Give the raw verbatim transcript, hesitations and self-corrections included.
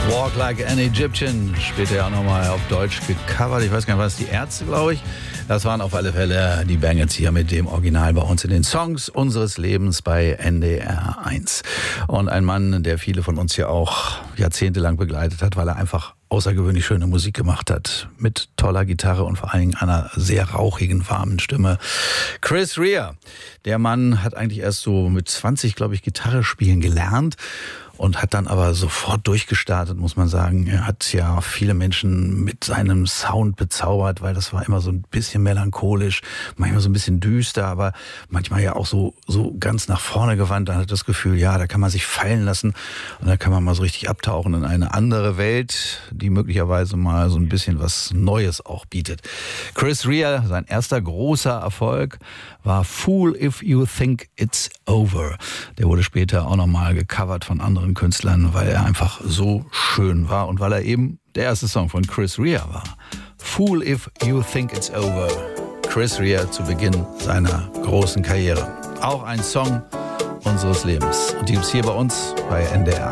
Walk Like an Egyptian, später ja auch nochmal auf Deutsch gecovert. Ich weiß gar nicht, was die Ärzte, glaube ich. Das waren auf alle Fälle die Bangles hier mit dem Original bei uns in den Songs unseres Lebens bei N D R eins. Und ein Mann, der viele von uns ja auch jahrzehntelang begleitet hat, weil er einfach außergewöhnlich schöne Musik gemacht hat. Mit toller Gitarre und vor allen Dingen einer sehr rauchigen, warmen Stimme. Chris Rea. Der Mann hat eigentlich erst so mit zwanzig, glaube ich, Gitarre spielen gelernt. Und hat dann aber sofort durchgestartet, muss man sagen. Er hat ja viele Menschen mit seinem Sound bezaubert, weil das war immer so ein bisschen melancholisch, manchmal so ein bisschen düster, aber manchmal ja auch so so ganz nach vorne gewandt. Dann hat das Gefühl, ja, da kann man sich fallen lassen und da kann man mal so richtig abtauchen in eine andere Welt, die möglicherweise mal so ein bisschen was Neues auch bietet. Chris Rea, sein erster großer Erfolg war Fool If You Think It's Over. Der wurde später auch nochmal gecovert von anderen Künstlern, weil er einfach so schön war und weil er eben der erste Song von Chris Rea war. Fool If You Think It's Over. Chris Rea zu Beginn seiner großen Karriere. Auch ein Song unseres Lebens. Und die gibt's hier bei uns bei N D R.